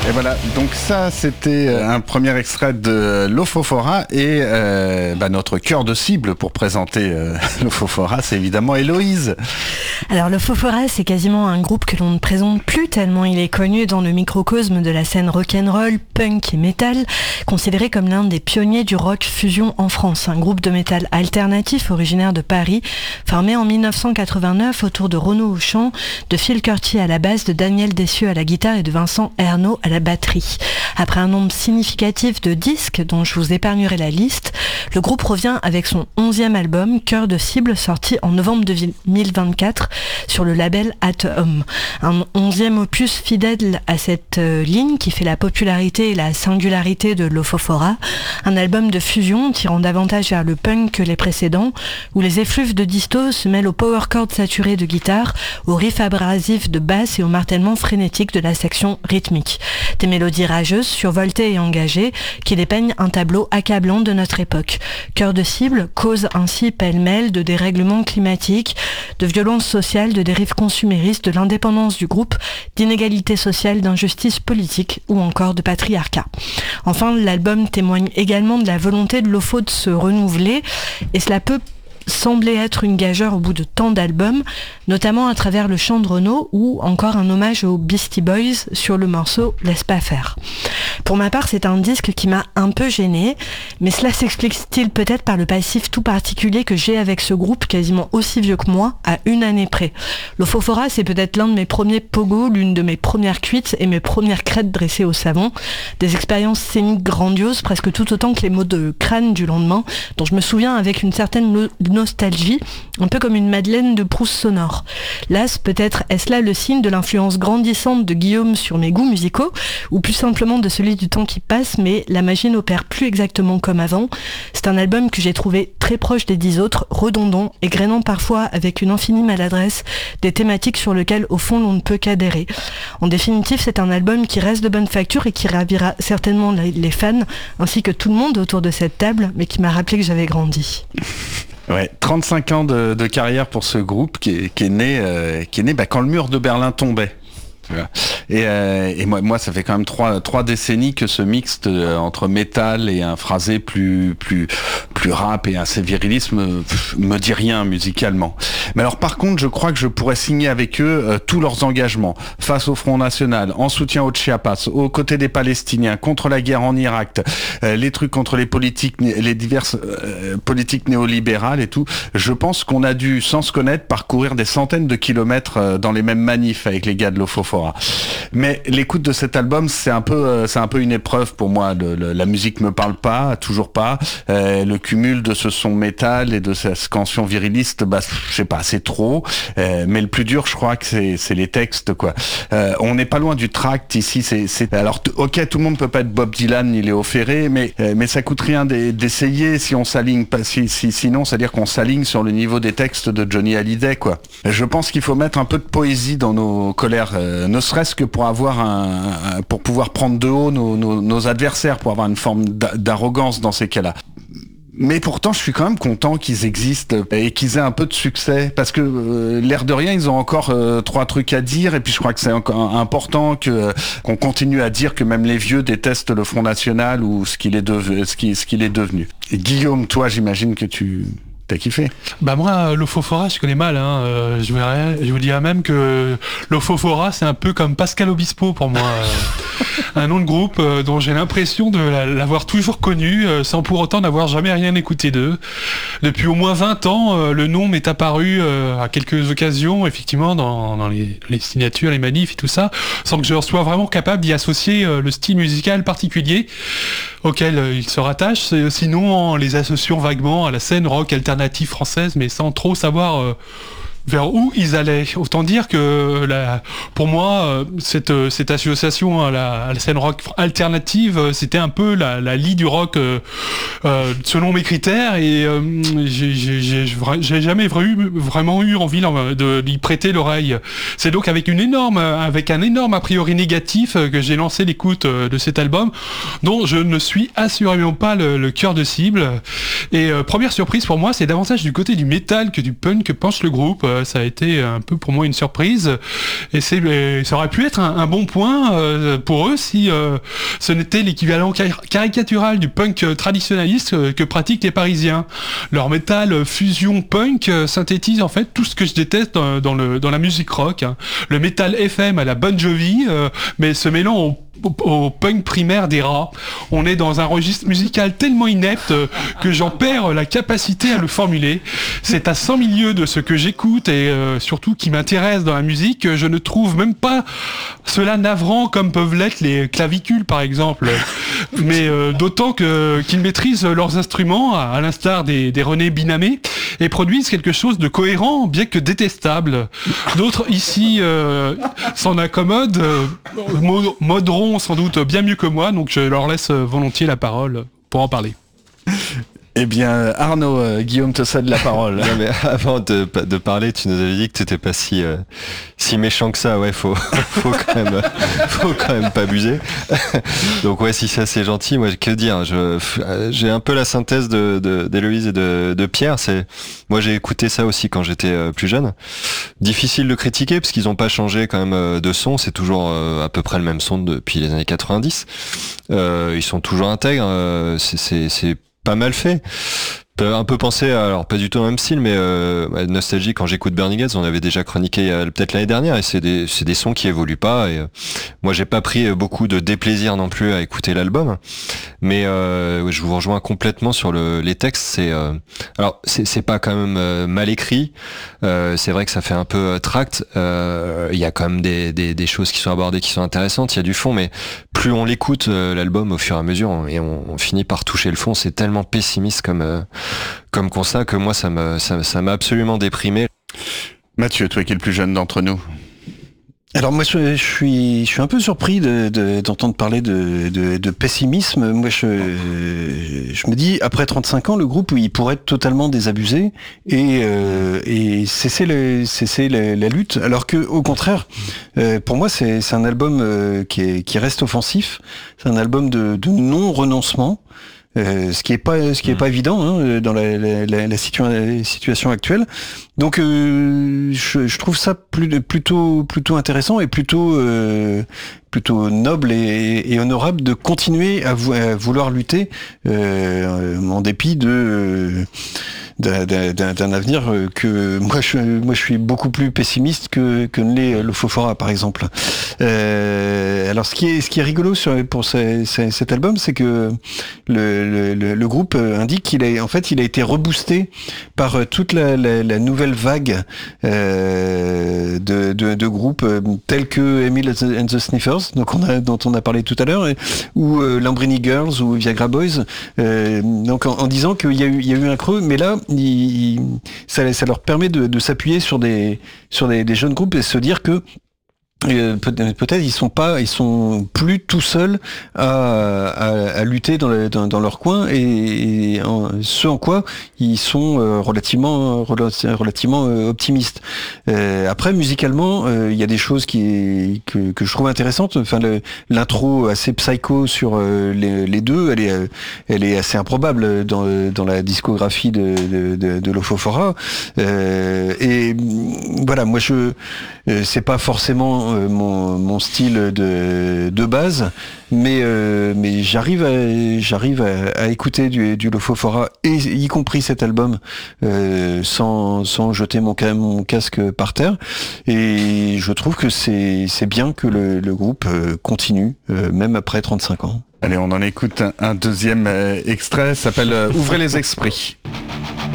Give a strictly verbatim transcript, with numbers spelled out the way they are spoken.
Et voilà, donc ça c'était un premier extrait de Lofofora et euh, bah, notre cœur de cible pour présenter euh, Lofofora, c'est évidemment Héloïse. Alors Lofofora, c'est quasiment un groupe que l'on ne présente plus tellement il est connu dans le microcosme de la scène rock'n'roll, punk et metal, considéré comme l'un des pionniers du rock fusion en France, un groupe de métal alternatif originaire de Paris, formé en dix-neuf cent quatre-vingt-neuf autour de Renaud au chant, de Phil Curti à la basse, de Daniel Dessieux à la guitare et de Vincent Ernaud à la batterie. Après un nombre significatif de disques dont je vous épargnerai la liste, le groupe revient avec son onzième album, Cœur de cible, sorti en novembre deux mille vingt-quatre sur le label At Home. Un onzième opus fidèle à cette euh, ligne qui fait la popularité et la singularité de Lofofora, un album de fusion tirant davantage vers le punk que les précédents, où les effluves de disto se mêlent aux power chords saturés de guitare, aux riffs abrasifs de basse et au martèlement frénétique de la section rythmique. Des mélodies rageuses, survoltées et engagées, qui dépeignent un tableau accablant de notre époque. Cœur de cible cause ainsi pêle-mêle de dérèglements climatiques, de violences sociales, de dérives consuméristes, de l'indépendance du groupe, d'inégalités sociales, d'injustices politiques ou encore de patriarcat. Enfin, l'album témoigne également de la volonté de Lofo de se renouveler, et cela peut semblait être une gageure au bout de tant d'albums, notamment à travers le chant de Renaud ou encore un hommage aux Beastie Boys sur le morceau Laisse pas faire. Pour ma part, c'est un disque qui m'a un peu gênée, mais cela s'explique-t-il peut-être par le passif tout particulier que j'ai avec ce groupe quasiment aussi vieux que moi, à une année près. Lofofora, c'est peut-être l'un de mes premiers pogos, l'une de mes premières cuites et mes premières crêtes dressées au savon, des expériences scéniques grandioses, presque tout autant que les mots de crâne du lendemain, dont je me souviens avec une certaine lo- nostalgie, un peu comme une Madeleine de Proust sonore. Las, peut-être est-ce là le signe de l'influence grandissante de Guillaume sur mes goûts musicaux, ou plus simplement de celui du temps qui passe, mais la magie n'opère plus exactement comme avant. C'est un album que j'ai trouvé très proche des dix autres, redondant et grainant parfois avec une infinie maladresse des thématiques sur lesquelles au fond l'on ne peut qu'adhérer. En définitive, c'est un album qui reste de bonne facture et qui ravira certainement les fans, ainsi que tout le monde autour de cette table, mais qui m'a rappelé que j'avais grandi. Ouais, trente-cinq ans de, de carrière pour ce groupe qui est, qui est né, euh, qui est né bah, quand le mur de Berlin tombait. Et, euh, et moi, moi, ça fait quand même trois, trois décennies que ce mixte euh, entre métal et un phrasé plus, plus, plus rap et un assez virilisme me, me dit rien musicalement. Mais alors, par contre, je crois que je pourrais signer avec eux euh, tous leurs engagements face au Front National, en soutien au Chiapas, aux côtés des Palestiniens, contre la guerre en Irak, euh, les trucs contre les politiques, les diverses euh, politiques néolibérales et tout. Je pense qu'on a dû, sans se connaître, parcourir des centaines de kilomètres euh, dans les mêmes manifs avec les gars de Lofofora. Mais l'écoute de cet album, c'est un peu, c'est un peu une épreuve pour moi. Le, le, la musique me parle pas, toujours pas. Euh, le cumul de ce son métal et de cette scansion viriliste, bah, je sais pas, c'est trop. Euh, mais le plus dur, je crois que c'est, c'est les textes, quoi. Euh, on n'est pas loin du tract ici. C'est, c'est, alors, t- ok, tout le monde peut pas être Bob Dylan ni Léo Ferré, mais, euh, mais ça coûte rien d'essayer si on s'aligne pas. Si, si, sinon, c'est-à-dire qu'on s'aligne sur le niveau des textes de Johnny Hallyday, quoi. Je pense qu'il faut mettre un peu de poésie dans nos colères. Euh, ne serait-ce que pour avoir un, un pour pouvoir prendre de haut nos, nos, nos adversaires, pour avoir une forme d'arrogance dans ces cas-là. Mais pourtant, je suis quand même content qu'ils existent et qu'ils aient un peu de succès, parce que euh, l'air de rien, ils ont encore euh, trois trucs à dire, et puis je crois que c'est encore important que euh, qu'on continue à dire que même les vieux détestent le Front National ou ce qu'il est devenu, ce qui, ce qu'il est devenu. Et Guillaume, toi, j'imagine que tu T'as kiffé? Bah moi, Lofofora, je connais mal. Hein. Euh, je, verrais, je vous dirais même que Lofofora, c'est un peu comme Pascal Obispo pour moi. Euh, un nom de groupe euh, dont j'ai l'impression de l'avoir toujours connu, euh, sans pour autant n'avoir jamais rien écouté d'eux. Depuis au moins vingt ans, euh, le nom m'est apparu euh, à quelques occasions, effectivement, dans, dans les, les signatures, les manifs et tout ça, sans que je sois vraiment capable d'y associer euh, le style musical particulier auquel euh, ils se rattachent, sinon en les associant vaguement à la scène rock alternative française, mais sans trop savoir euh, vers où ils allaient. Autant dire que la, pour moi, cette, cette association à la, à la scène rock alternative, c'était un peu la, la lie du rock euh, euh, selon mes critères, et euh, j'ai, j'ai, j'ai, j'ai jamais eu, vraiment eu envie de d'y prêter l'oreille. C'est donc avec une énorme, avec un énorme a priori négatif que j'ai lancé l'écoute de cet album, dont je ne suis assurément pas le, le cœur de cible. Et euh, première surprise pour moi, c'est davantage du côté du métal que du punk que penche le groupe. euh, ça a été un peu pour moi une surprise. Et c'est, et ça aurait pu être un, un bon point euh, pour eux si euh, ce n'était l'équivalent car- caricatural du punk traditionnaliste euh, que pratiquent les Parisiens. Leur métal fusion punk euh, synthétise en fait tout ce que je déteste dans, dans, le, dans la musique rock. Hein. Le métal F M à la Bon Jovi, euh, mais se mêlant au Au, au punk primaire des rats. On est dans un registre musical tellement inepte euh, que j'en perds la capacité à le formuler. C'est à cent mille lieues de ce que j'écoute et euh, surtout qui m'intéresse dans la musique. Je ne trouve même pas cela navrant comme peuvent l'être les clavicules par exemple. Mais euh, d'autant que, qu'ils maîtrisent leurs instruments à, à l'instar des, des René Binamé et produisent quelque chose de cohérent bien que détestable. D'autres ici euh, s'en accommodent, euh, moderont sans doute bien mieux que moi, donc je leur laisse volontiers la parole pour en parler. Eh bien, Arnaud, euh, Guillaume te cède la parole. Non, mais avant de, de parler, tu nous avais dit que t'étais pas si euh, si méchant que ça. Ouais, faut faut quand même faut quand même pas abuser. Donc ouais, si c'est assez gentil, moi que dire. Je j'ai un peu la synthèse de, de d'Héloïse et de, de Pierre. C'est moi j'ai écouté ça aussi quand j'étais euh, plus jeune. Difficile de critiquer parce qu'ils ont pas changé quand même euh, de son. C'est toujours euh, à peu près le même son depuis les années quatre-vingt-dix. Euh, ils sont toujours intègres. Euh, c'est c'est c'est pas mal fait. Un peu pensé, à, alors pas du tout dans le même style, mais euh, nostalgie quand j'écoute Bernie Getz, on avait déjà chroniqué euh, peut-être l'année dernière, et c'est des c'est des sons qui évoluent pas. Et euh, moi j'ai pas pris beaucoup de déplaisir non plus à écouter l'album, mais euh, je vous rejoins complètement sur le les textes. C'est euh, alors c'est c'est pas quand même euh, mal écrit. Euh, c'est vrai que ça fait un peu euh, tract. Il euh, y a quand même des, des des choses qui sont abordées qui sont intéressantes. Il y a du fond, mais plus on l'écoute euh, l'album au fur et à mesure, on, et on, on finit par toucher le fond. C'est tellement pessimiste comme euh, comme constat que moi ça me ça, ça m'a absolument déprimé. Mathieu, toi qui es le plus jeune d'entre nous. Alors moi je, je suis je suis un peu surpris de, de, d'entendre parler de, de, de pessimisme. Moi je je me dis après trente-cinq ans le groupe il pourrait être totalement désabusé et euh, et cesser le cesser la, la lutte. Alors que au contraire euh, pour moi c'est c'est un album euh, qui est qui reste offensif. C'est un album de de non renoncement. Euh, ce qui est pas ce qui est pas évident hein, dans la, la, la, la, situa- la situation actuelle. Donc euh, je, je trouve ça plus, plutôt plutôt intéressant et plutôt euh, plutôt noble et, et honorable de continuer à, vou- à vouloir lutter euh, en dépit de d'un, d'un, d'un avenir que moi je moi je suis beaucoup plus pessimiste que que ne l'est le Fofora par exemple. Euh, alors ce qui est ce qui est rigolo sur pour ce, ce, cet album, c'est que le, le, le, le groupe indique qu'il a en fait il a été reboosté par toute la, la, la nouvelle vague euh, de, de, de groupes tels que Emil and the Sniffers, donc on a dont on a parlé tout à l'heure, et, ou euh, Lambrini Girls ou Viagra Boys, euh, donc en, en disant qu'il y a eu il y a eu un creux, mais là il, il, ça, ça leur permet de, de s'appuyer sur des sur des, des jeunes groupes et se dire que Euh, peut-être ils sont pas, ils sont plus tout seuls à, à, à lutter dans, le, dans, dans leur coin et, et en, ce en quoi ils sont euh, relativement relativement euh, optimistes. Euh, après musicalement, il euh, y a des choses qui que, que je trouve intéressantes. Enfin le, l'intro assez psycho sur euh, les, les deux, elle est elle est assez improbable dans dans la discographie de de, de, de l'Ofofora. Euh, et voilà, moi je euh, c'est pas forcément Mon, mon style de, de base, mais euh, mais j'arrive à j'arrive à, à écouter du, du Lofofora et y compris cet album euh, sans sans jeter mon mon casque par terre, et je trouve que c'est c'est bien que le, le groupe continue euh, même après trente-cinq ans. Allez, on en écoute un, un deuxième euh, extrait, ça s'appelle euh, Ouvrez les esprits.